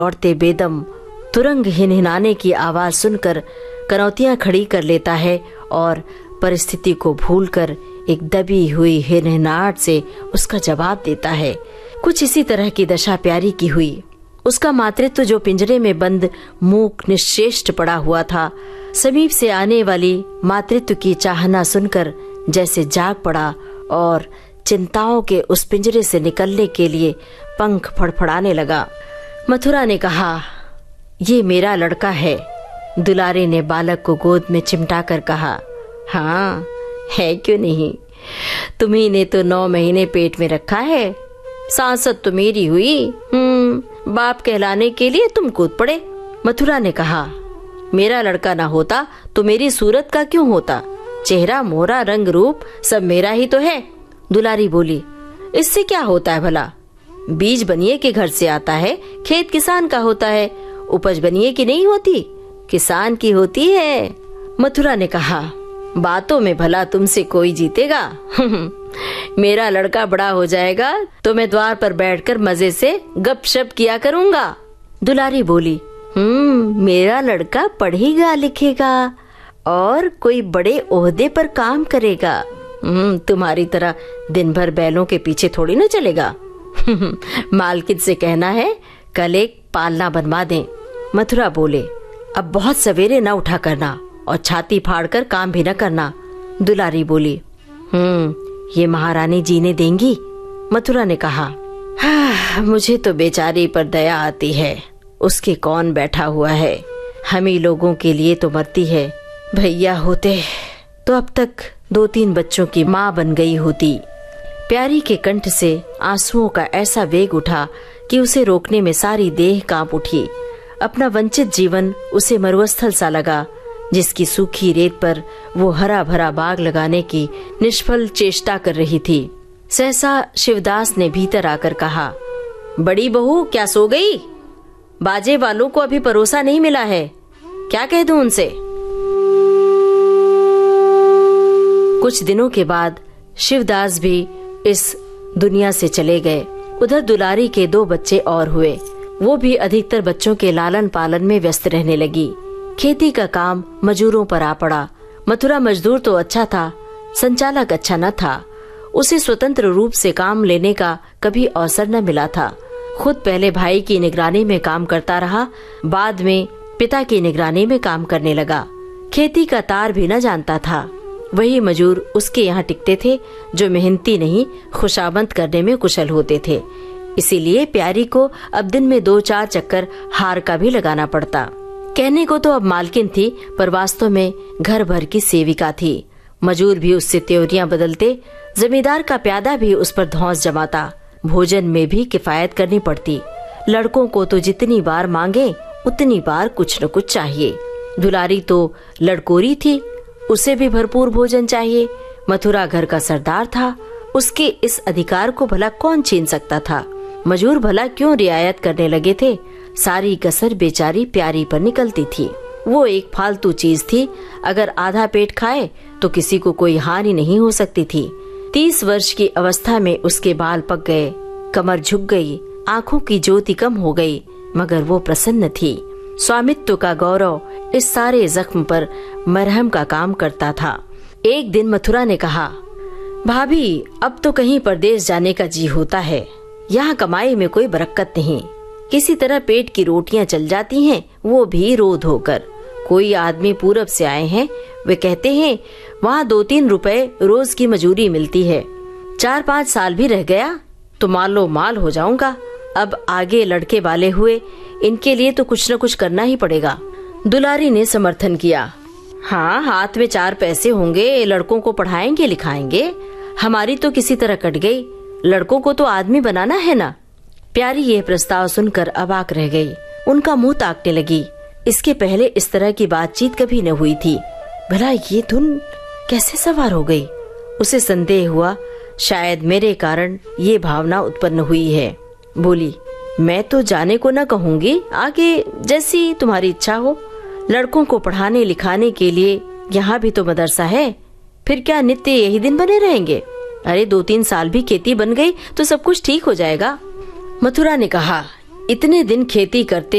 औरतें बेदम तुरंग हिनहिनाने की आवाज सुनकर कनौतियां खड़ी कर लेता है और परिस्थिति को भूलकर एक दबी हुई हिनहिनाहट से उसका जवाब देता है। कुछ इसी तरह की दशा प्यारी की हुई। उसका मातृत्व जो पिंजरे में बंद मूक निश्चेष्ट पड़ा हुआ था, समीप से आने वाली मातृत्व की चाहना सुनकर जैसे जाग पड़ा और चिंताओं के उस पिंजरे से निकलने के लिए पंख फड़फड़ाने लगा। मथुरा ने कहा, ये मेरा लड़का है। दुलारी ने बालक को गोद में चिमटा कर कहा, हाँ है क्यों नहीं, तुम्ही ने तो 9 महीने पेट में रखा है। सांसद तो मेरी हुई, बाप कहलाने के लिए तुम कूद पड़े। मथुरा ने कहा, मेरा लड़का ना होता तो मेरी सूरत का क्यों होता, चेहरा मोहरा रंग रूप सब मेरा ही तो है। दुलारी बोली, इससे क्या होता है भला, बीज बनिए के घर से आता है, खेत किसान का होता है, उपज बनिए की नहीं होती, किसान की होती है। मथुरा ने कहा, बातों में भला तुमसे कोई जीतेगा। मेरा लड़का बड़ा हो जाएगा तो मैं द्वार पर बैठकर मजे से गपशप किया करूंगा। दुलारी बोली, मेरा लड़का पढ़ेगा लिखेगा और कोई बड़े ओहदे पर काम करेगा। तुम्हारी तरह दिन भर बैलों के पीछे थोड़ी न चलेगा। मालकिन से कहना है कल एक पालना बनवा दें। मथुरा बोले, अब बहुत सवेरे न उठा करना और छाती फाड़कर काम भी न करना। दुलारी बोली, ये महारानी जीने देंगी। मथुरा ने कहा, मुझे तो बेचारी पर दया आती है, उसके कौन बैठा हुआ है, हम ही लोगों के लिए तो मरती है। भैया होते तो अब तक 2-3 बच्चों की माँ बन गई होती। प्यारी के कंठ से आंसुओं का ऐसा वेग उठा कि उसे रोकने में सारी देह कांप उठी। अपना वंचित जीवन उसे मरुस्थल सा लगा, जिसकी सूखी रेत पर वो हरा भरा बाग लगाने की निष्फल चेष्टा कर रही थी। सहसा शिवदास ने भीतर आकर कहा, बड़ी बहू क्या सो गई? बाजे वालों को अभी परोसा नहीं मिला है, क्या कह दूं उनसे? कुछ दिनों के बाद शिवदास भी इस दुनिया से चले गए। उधर दुलारी के 2 बच्चे और हुए। वो भी अधिकतर बच्चों के लालन पालन में व्यस्त रहने लगी। खेती का काम मजदूरों पर आ पड़ा। मथुरा मजदूर तो अच्छा था, संचालक अच्छा न था। उसे स्वतंत्र रूप से काम लेने का कभी अवसर न मिला था। खुद पहले भाई की निगरानी में काम करता रहा, बाद में पिता की निगरानी में काम करने लगा। खेती का तार भी न जानता था। वही मजूर उसके यहाँ टिकते थे जो मेहनती नहीं, खुशाबंद करने में कुशल होते थे। इसीलिए प्यारी को अब दिन में 2-4 चक्कर हार का भी लगाना पड़ता। कहने को तो अब मालकिन थी, पर वास्तव में घर भर की सेविका थी। मजूर भी उससे त्योरियां बदलते, जमींदार का प्यादा भी उस पर धौंस जमाता। भोजन में भी किफायत करनी पड़ती। लड़कों को तो जितनी बार मांगे उतनी बार कुछ न कुछ चाहिए। दुलारी तो लड़कोरी थी, उसे भी भरपूर भोजन चाहिए। मथुरा घर का सरदार था, उसके इस अधिकार को भला कौन छीन सकता था? मजूर भला क्यों रियायत करने लगे थे? सारी कसर बेचारी प्यारी पर निकलती थी। वो एक फालतू चीज थी, अगर आधा पेट खाए तो किसी को कोई हानि नहीं हो सकती थी। 30 वर्ष की अवस्था में उसके बाल पक गए, कमर झुक गई, आंखों की ज्योति कम हो गई, मगर वो प्रसन्न थी। स्वामित्व का गौरव इस सारे जख्म पर मरहम का काम करता था। एक दिन मथुरा ने कहा, भाभी अब तो कहीं परदेश जाने का जी होता है। यहाँ कमाई में कोई बरकत नहीं, किसी तरह पेट की रोटियां चल जाती हैं, वो भी रोध होकर। कोई आदमी पूरब से आए हैं, वे कहते हैं वहाँ 2-3 रुपए रोज की मजूरी मिलती है। 4-5 साल भी रह गया तो मालो माल हो जाऊंगा। अब आगे लड़के वाले हुए, इनके लिए तो कुछ न कुछ करना ही पड़ेगा। दुलारी ने समर्थन किया, हाँ हाथ में 4 पैसे होंगे, लड़कों को पढ़ाएंगे लिखाएंगे। हमारी तो किसी तरह कट गई, लड़कों को तो आदमी बनाना है ना। प्यारी यह प्रस्ताव सुनकर अवाक रह गई। उनका मुंह ताकने लगी। इसके पहले इस तरह की बातचीत कभी न हुई थी। भला ये धुन कैसे सवार हो गई? उसे संदेह हुआ, शायद मेरे कारण ये भावना उत्पन्न हुई है। बोली, मैं तो जाने को न कहूँगी, आगे जैसी तुम्हारी इच्छा हो। लड़कों को पढ़ाने लिखाने के लिए यहाँ भी तो मदरसा है, फिर क्या नित्य यही दिन बने रहेंगे? अरे 2-3 साल भी खेती बन गई तो सब कुछ ठीक हो जाएगा। मथुरा ने कहा, इतने दिन खेती करते